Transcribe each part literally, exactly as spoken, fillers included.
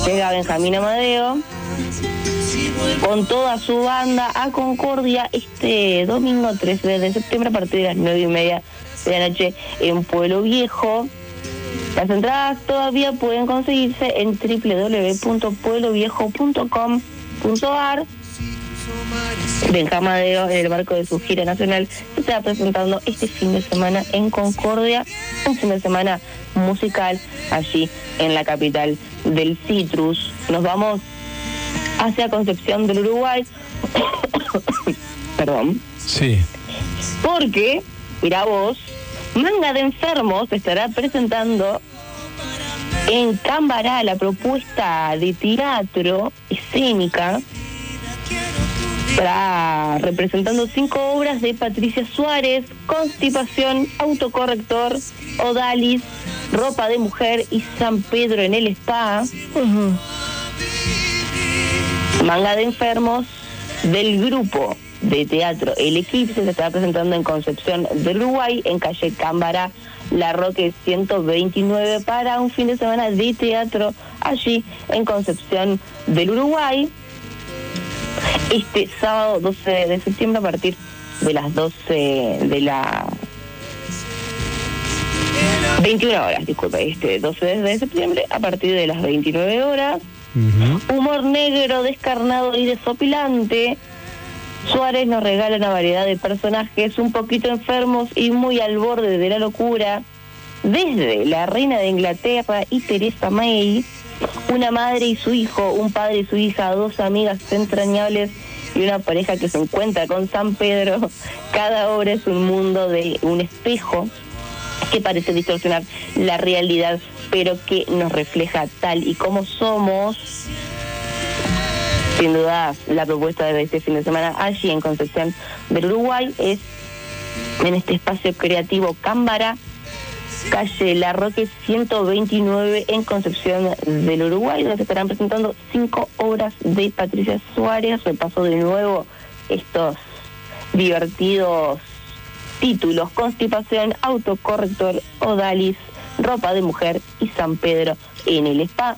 Llega Benjamín Amadeo con toda su banda a Concordia este domingo trece de septiembre a partir de las nueve y media de la noche en Pueblo Viejo. Las entradas todavía pueden conseguirse en doble u doble u doble u punto pueblo viejo punto com punto a r. Benjamín Amadeo, en el marco de su gira nacional, se está presentando este fin de semana en Concordia, un fin de semana musical allí en la capital del Citrus. Nos vamos hacia Concepción del Uruguay. Perdón. Sí. Porque, mira vos, Manga de Enfermos estará presentando en Cambará la propuesta de teatro escénica, para, representando cinco obras de Patricia Suárez: Constipación, Autocorrector, Odalis, Ropa de Mujer y San Pedro en el Spa. Uh-huh. Manga de Enfermos del grupo de teatro El Eclipse se está presentando en Concepción del Uruguay, en calle Cambará, La Roque ciento veintinueve, para un fin de semana de teatro allí en Concepción del Uruguay. Este sábado doce de septiembre a partir de las doce de la veintiuna horas, disculpe, este doce de septiembre a partir de las veintinueve horas. Uh-huh. Humor negro, descarnado y desopilante. Suárez nos regala una variedad de personajes un poquito enfermos y muy al borde de la locura, desde la reina de Inglaterra y Teresa May, una madre y su hijo, un padre y su hija, dos amigas entrañables y una pareja que se encuentra con San Pedro. Cada obra es un mundo de un espejo que parece distorsionar la realidad, pero que nos refleja tal y como somos. Sin duda, la propuesta de este fin de semana allí en Concepción del Uruguay es en este espacio creativo Cámbara, calle La Roque ciento veintinueve en Concepción del Uruguay, donde se estarán presentando cinco obras de Patricia Suárez. Repaso de nuevo estos divertidos títulos: Constipación, Autocorrector, Odalis, Ropa de Mujer y San Pedro en el Spa.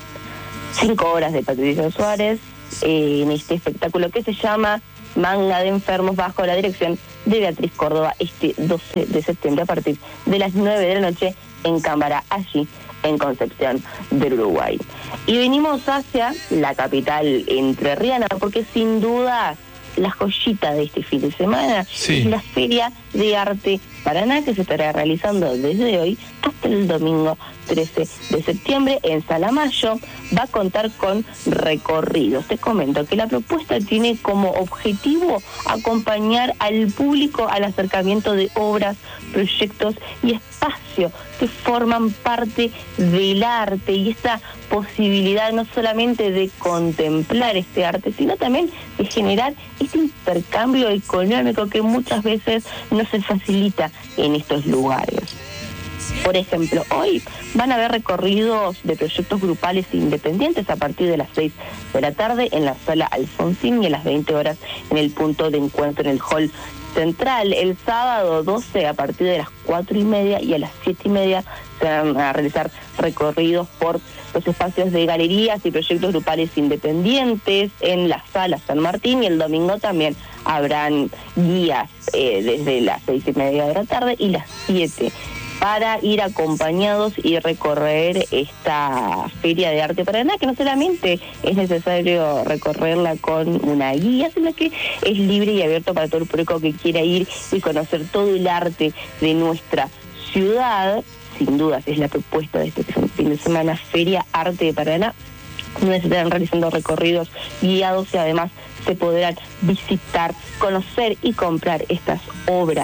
Cinco obras de Patricia Suárez eh, en este espectáculo que se llama Manga de Enfermos, bajo la dirección de Beatriz Córdoba, este doce de septiembre a partir de las nueve de la noche en Cámara, allí en Concepción del Uruguay. Y venimos hacia la capital entrerriana, porque sin duda la joyita de este fin de semana sí. es la Feria de Arte Paraná, que se estará realizando desde hoy hasta el domingo trece de septiembre en Salamayo. Va a contar con recorridos. Te comento que la propuesta tiene como objetivo acompañar al público al acercamiento de obras, proyectos y espacios que forman parte del arte, y esta posibilidad no solamente de contemplar este arte, sino también de generar este intercambio económico que muchas veces no se facilita en estos lugares. Por ejemplo, hoy van a haber recorridos de proyectos grupales independientes a partir de las seis de la tarde en la sala Alfonsín y a las veinte horas en el punto de encuentro en el hall central. El sábado doce a partir de las cuatro y media y a las siete y media se van a realizar recorridos por los espacios de galerías y proyectos grupales independientes en la sala San Martín, y el domingo también habrán guías eh, desde las seis y media de la tarde y las siete, para ir acompañados y recorrer esta Feria de Arte Paraná, que no solamente es necesario recorrerla con una guía, sino que es libre y abierto para todo el público que quiera ir y conocer todo el arte de nuestra ciudad. Sin dudas es la propuesta de este fin de semana, Feria Arte de Paraná, donde se estarán realizando recorridos guiados y además se podrán visitar, conocer y comprar estas obras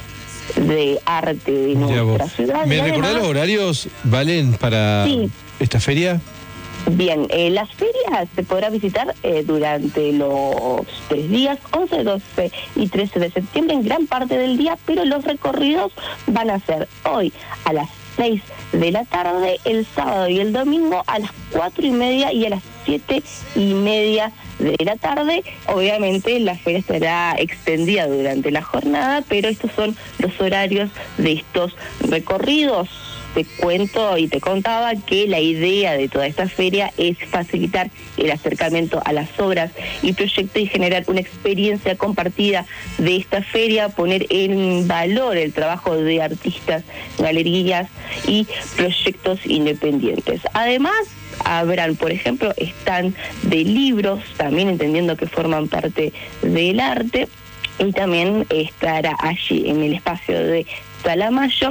de arte de nuestra ciudad. ¿Me recordás los horarios, Valen, para sí. esta feria? Bien, eh, las ferias se podrá visitar eh, durante los tres días, once, doce y trece de septiembre, en gran parte del día, pero los recorridos van a ser hoy a las seis de la tarde, el sábado y el domingo a las cuatro y media y a las siete y media de la tarde. Obviamente la feria estará extendida durante la jornada, pero estos son los horarios de estos recorridos. te cuento y te contaba que la idea de toda esta feria es facilitar el acercamiento a las obras y proyectos y generar una experiencia compartida de esta feria, poner en valor el trabajo de artistas, galerías y proyectos independientes. Además, habrán, por ejemplo, stand de libros, también entendiendo que forman parte del arte, y también estará allí en el espacio de Sala Mayo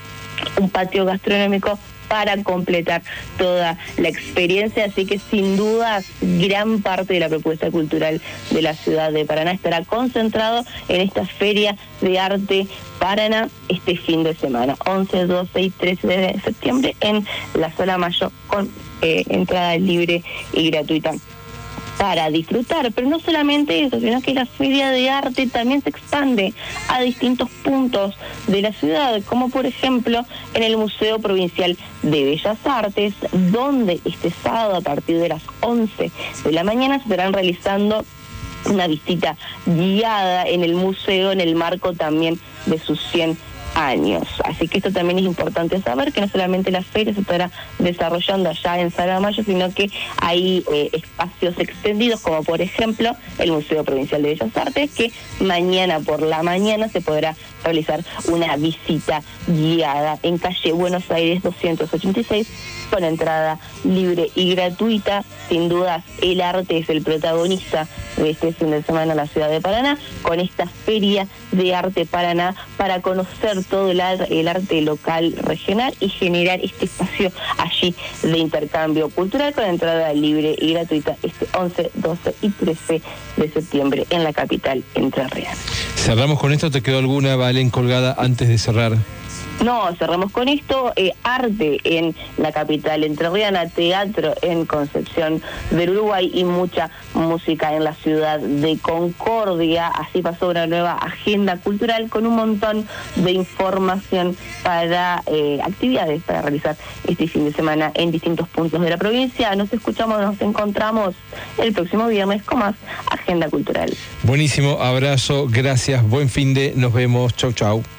un patio gastronómico para completar toda la experiencia, así que sin duda gran parte de la propuesta cultural de la ciudad de Paraná estará concentrado en esta Feria de Arte Paraná este fin de semana, once, doce y trece de septiembre en la Sala Mayo, con eh, entrada libre y gratuita para disfrutar. Pero no solamente eso, sino que la Feria de Arte también se expande a distintos puntos de la ciudad, como por ejemplo en el Museo Provincial de Bellas Artes, donde este sábado a partir de las once de la mañana se estarán realizando una visita guiada en el museo en el marco también de sus cien años. Así que esto también es importante saber, que no solamente la feria se estará desarrollando allá en Sala Mayo, sino que hay eh, espacios extendidos, como por ejemplo el Museo Provincial de Bellas Artes, que mañana por la mañana se podrá realizar una visita guiada en calle Buenos Aires doscientos ochenta y seis, con entrada libre y gratuita. Sin dudas, el arte es el protagonista de este fin de semana en la ciudad de Paraná, con esta Feria de Arte Paraná, para conocer todo el, el arte local, regional, y generar este espacio allí de intercambio cultural, con entrada libre y gratuita este once, doce y trece de septiembre en la capital entrerriana. ¿Cerramos con esto? ¿Te quedó alguna, Valen, colgada antes de cerrar? No, cerramos con esto. Eh, arte en la capital entrerriana, teatro en Concepción del Uruguay y mucha música en la ciudad de Concordia. Así pasó una nueva agenda cultural con un montón de información para eh, actividades para realizar este fin de semana en distintos puntos de la provincia. Nos escuchamos, nos encontramos el próximo viernes con más agenda cultural. Buenísimo, abrazo, gracias, buen fin de, nos vemos, chau chau.